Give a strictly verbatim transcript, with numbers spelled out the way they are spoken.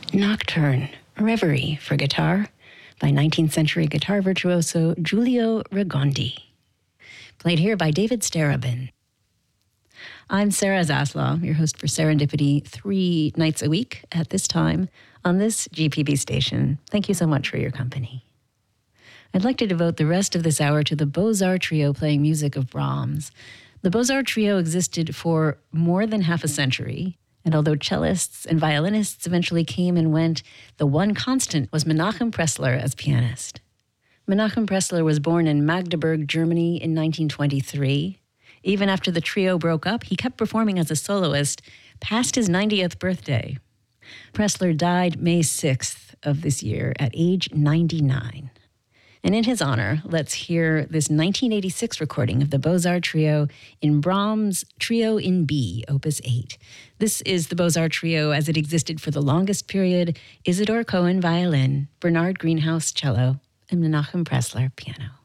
Nocturne, Reverie for guitar by nineteenth century guitar virtuoso Giulio Ragondi. Played here by David Starobin. I'm Sarah Zaslav, your host for Serendipity, three nights a week at this time on this G P B station. Thank you so much for your company. I'd like to devote the rest of this hour to the Beaux-Arts Trio playing music of Brahms. The Beaux-Arts Trio existed for more than half a century, and although cellists and violinists eventually came and went, the one constant was Menachem Pressler as pianist. Menachem Pressler was born in Magdeburg, Germany in nineteen twenty-three. Even after the trio broke up, he kept performing as a soloist past his ninetieth birthday. Pressler died May sixth of this year at age ninety-nine. And in his honor, let's hear this nineteen eighty-six recording of the Beaux-Arts Trio in Brahms' Trio in B, Opus eight. This is the Beaux-Arts Trio as it existed for the longest period: Isidore Cohen, violin, Bernard Greenhouse, cello, and Menachem Pressler, piano.